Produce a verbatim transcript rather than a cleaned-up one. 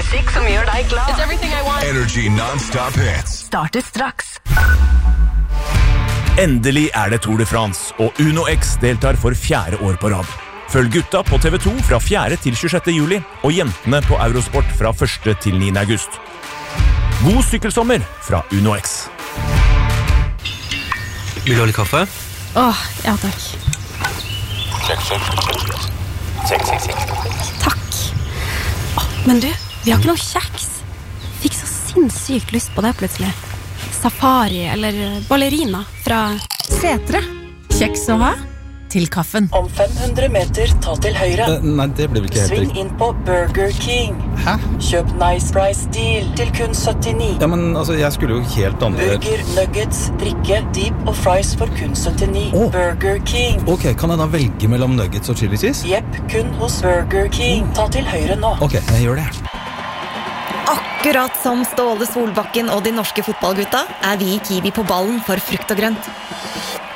Musikk som gjør deg glad. It's everything I want. Energy non-stop hits. Starter straks. Endelig er det Tour de France, og Uno X deltar for fjerde år på rad. Følg gutta på T V to fra fjerde til tjuesjette juli, og jentene på Eurosport fra første til niende august. God sykkelsommer fra Uno X. Vil du ha litt kaffe? Åh, ja takk. Sjekk, sjekk. Sjekk, sjekk, sjekk. Takk. Åh, men du, vi har ikke noe kjeks. Fikk så sinnssykt lyst på det plutselig. Safari eller ballerina fra Setre. Kjeks å ha til kaffen. Om fem hundre meter, ta til høyre. Uh, nei, det ble vel ikke helt Sving riktig. inn på Burger King. Hæ? Kjøp Nice Price Deal til kun syttini. Ja, men altså, jeg skulle jo helt andre... Burger, nuggets, drikke, deep og fries for kun syttini. Åh. Burger King. Ok, kan jeg da velge mellom nuggets og chili cheese? Jepp, kun hos Burger King. Ta til høyre nå. Ok, jeg gjør det. Akkurat som Ståle Solbakken og de norske fotballgutta er vi i Kiwi på ballen for frukt og grønt.